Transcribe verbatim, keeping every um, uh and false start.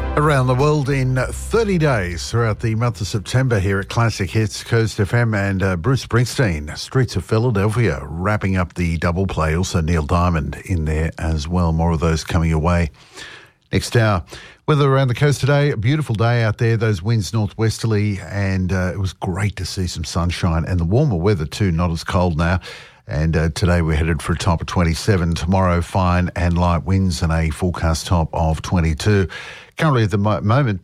Around the world in thirty days throughout the month of September here at Classic Hits, Coast F M, and uh, Bruce Springsteen, Streets of Philadelphia, wrapping up the double play. Also Neil Diamond in there as well. More of those coming your way next hour. Weather around the coast today, a beautiful day out there, those winds northwesterly, and uh, it was great to see some sunshine and the warmer weather too, not as cold now. And uh, today we're headed for a top of twenty-seven. Tomorrow, fine and light winds and a forecast top of twenty-two. Currently at the mo- moment,